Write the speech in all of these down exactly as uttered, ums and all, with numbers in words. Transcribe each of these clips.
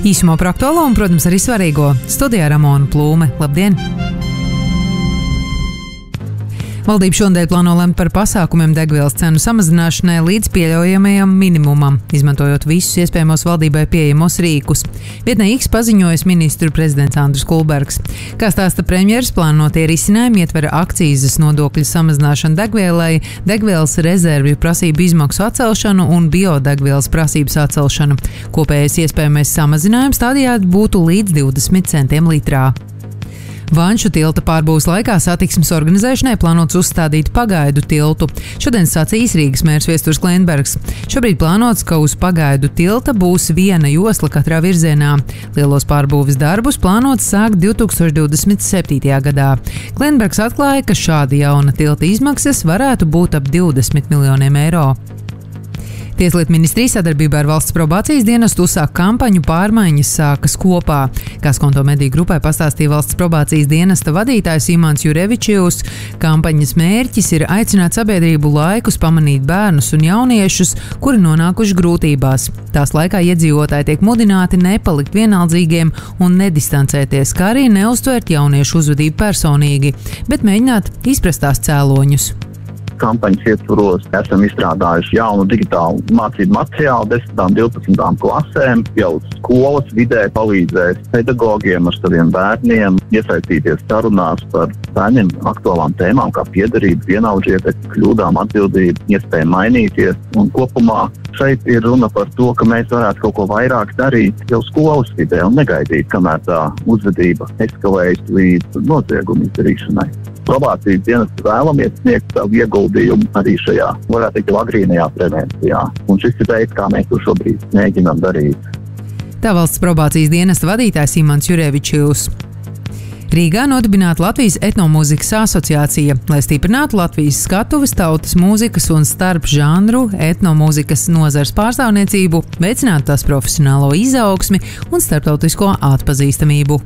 Īsumā par aktuālo un, protams, arī svarīgo. Studijā Ramona Plūme. Labdien! Valdība šonadēļ plāno lemt par pasākumiem degvielas cenu samazināšanai līdz pieļaujamajam minimumam, izmantojot visus iespējamos valdībai pieejamos rīkus. Vietnē X paziņojas ministru prezidents Andris Kulbergs. Kā stāsta premjeras, plānotie risinājumi ietver akcīzes nodokļu samazināšanu degvielai, degvielas rezervju prasību izmaksu atcelšanu un biodegvielas prasības atcelšanu. Kopējais iespējamais samazinājums tādējādi būtu līdz divdesmit centiem litrā. Vanšu tilta pārbūves laikā satiksmes organizēšanai plānots uzstādīt pagaidu tiltu. Šodien sacīs Rīgas mērs Viesturs Klenbergs. Šobrīd plānots, ka uz pagaidu tilta būs viena josla katrā virzienā. Lielos pārbūves darbus plānots sākt divi tūkstoši divdesmit septītajā gadā. Klenbergs atklāja, ka šāda jauna tilta izmaksas varētu būt ap divdesmit miljoniem eiro. Tieslietu ministrija sadarbībā ar valsts probācijas dienestu uzsāk kampaņu Pārmaiņas sākas kopā. Kā Skonto mediju grupai pastāstīja valsts probācijas dienesta vadītājs Imants Jurevičijus, kampaņas mērķis ir aicināt sabiedrību laikus pamanīt bērnus un jauniešus, kuri nonākuši grūtībās. Tās laikā iedzīvotāji tiek mudināti nepalikt vienaldzīgiem un nedistancēties, kā arī neuztvert jauniešu uzvedību personīgi, bet mēģināt izprast tās cēloņus. Kampaņas ietvaros esam izstrādājuši jaunu digitālu mācību materiālu desmitām, divpadsmitām klasēm. Jau skolas vidē palīdzēs pedagogiem ar saviem bērniem iesaistīties sarunās par bērniem aktuālām tēmām, kā piederība, vienaudžietekme, kļūdām, atbildība, iespēja mainīties. Un kopumā šeit ir runa par to, ka mēs varētu kaut ko vairāk darīt jau skolas vidē un negaidīt, kamēr tā uzvedība eskalējas līdz noziegumu izdarīšanai. Probācijas dienestu vēlamies sniegt savu ieguldījumu arī šajā, varētu teikt, agrīnajā prevencijā. Un šis ir veids, kā mēs to šobrīd mēģinām darīt. Tā valsts probācijas dienesta vadītājs Imants Jurevičijus. Rīgā nodibināta Latvijas etnomūzikas asociācija, lai stiprinātu Latvijas skatuves, tautas mūzikas un starp žanru etnomūzikas nozars pārstāvniecību, veicinātu tās profesionālo izaugsmi un starptautisko atpazīstamību.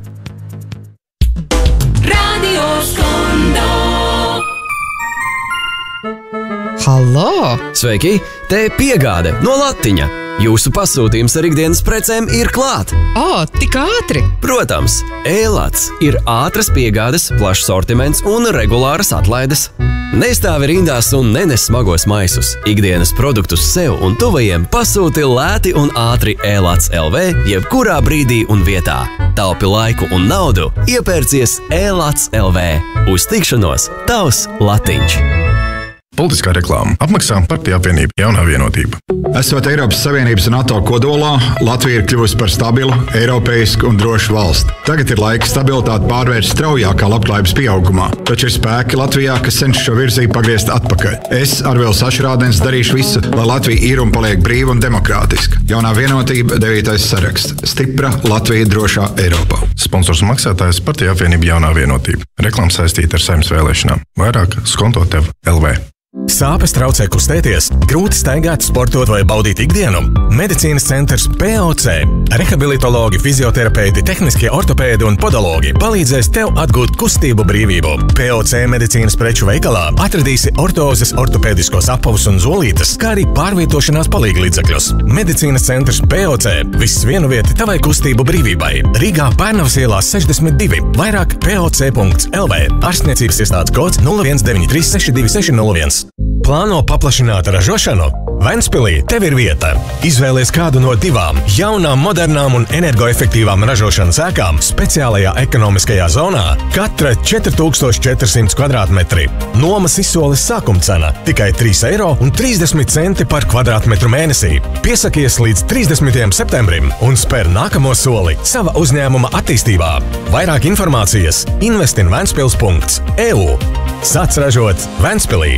Halo! Sveiki! Te piegāde no Latiņa. Jūsu pasūtījums ar ikdienas precēm ir klāt. O, tik ātri! Protams, e-lats ir ātras piegādes, plašs sortiments un regulāras atlaides. Nestāvi rindās un nenes smagos maisus. Ikdienas produktus sev un tuvajiem pasūti lēti un ātri e-lats L V jebkurā brīdī un vietā. Taupi laiku un naudu, iepērcies e-lats L V. Uz tikšanos, tavs Latiņš! Politiskā reklāma. Apmaksā Partija apvienība Jaunā vienotība. Esot Eiropas Savienības un NATO kodolā, Latvija ir kļuvusi par stabilu, eiropeisku un drošu valsti. Tagad ir laiks stabilitāti pārvērst straujākā labklājības pieaugumā. Taču ir spēki Latvijā, kas cenšas šo virzību pagriezt atpakaļ. Es, Arvils Ašrādens, darīšu visu, lai Latvija ir un paliek brīva un demokrātiska. Jaunā vienotība, devītais saraksts. Stipra Latvija drošā Eiropā. Sponsors un maksātājs Partija apvienība Jaunā vienotība. Reklāma saistīta ar Saeimas vēlēšanām. Vairāk Skonto tev L V. Sāpes traucē kustēties, grūti staigāt, sportot vai baudīt ikdienu? Medicīnas centrs P O C. Rehabilitologi, fizioterapeiti, tehniskie ortopēdi un podologi palīdzēs tev atgūt kustību brīvību. P O C medicīnas preču veikalā atradīsi ortozes, ortopēdiskos apavus un zolītes, kā arī pārvietošanās palīglīdzekļus. Medicīnas centrs P O C. Viss vienu vieti tavai kustību brīvībai. Rīgā Pērnavas ielā sešdesmit divi. Vairāk P O C punkts L V. Ārstniecības iestādes kods nulle viens deviņi trīs seši divi seši nulle viens. Plāno paplašināt ražošanu? Ventspilī tev ir vieta. Izvēlies kādu no divām jaunām, modernām un energoefektīvām ražošanas ēkām speciālajā ekonomiskajā zonā. Katra četri tūkstoši četri simti kvadrātmetri. Nomas izsoles sākumcena tikai trīs eiro un trīsdesmit centi par kvadrātmetru mēnesī. Piesakies līdz trīsdesmitajam septembrim un spēr nākamo soli sava uzņēmuma attīstībā. Vairāk informācijas investin ventspils punkts E U. Sāc ražot Ventspilī.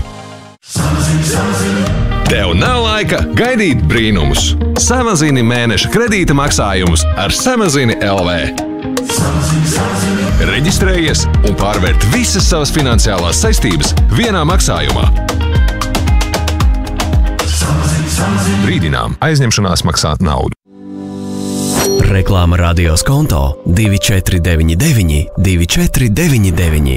Tev nav laika gaidīt brīnumus. Samazini mēneša kredīta maksājumus ar Samazini L V. Reģistrējies un pārvērt visas savas finansiālās saistības vienā maksājumā. Brīdinām, aizņemšanās maksāt naudu. Reklāma radio Skonto divi četri deviņi deviņi divi četri deviņi deviņi.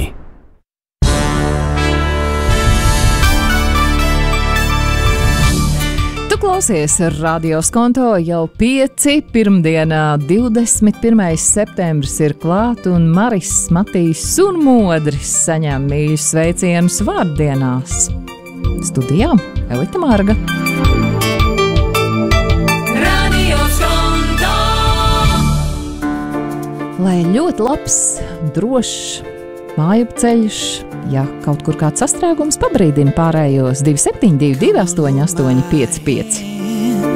Tu klausies, Radio Skonto jau pieci, pirmdienā divdesmit pirmais septembris ir klāt, un Maris, Matīs un Modris saņem mīļus sveicienus vārdienās. Studijā Elita Marga. Radio Skonto! Lai ļoti labs, drošs mājupceļš, ja kaut kur kāds sastrēgums, pabrīdina pārējos divi septiņi divi divi astoņi astoņi pieci pieci.